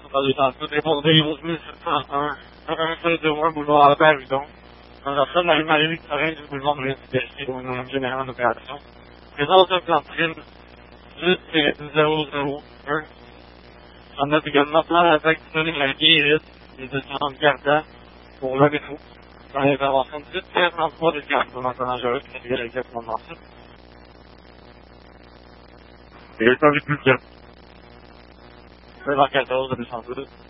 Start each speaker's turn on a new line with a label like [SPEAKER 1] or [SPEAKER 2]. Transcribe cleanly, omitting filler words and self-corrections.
[SPEAKER 1] dans les sens débordés, 11701, 112 boulevard Paridon, dans la salle de la Marie-Victorine du boulevard de l'Université au nom général d'opération. Présence de plan prime 10-001. On note également plan d'attaque disponible à la guérite des étudiants de Garda pour le défaut. Dans l'intervention de 18-33 des caractères dangereux qui est exactement dans ça. Et le temps du plus bien. 14 de 212.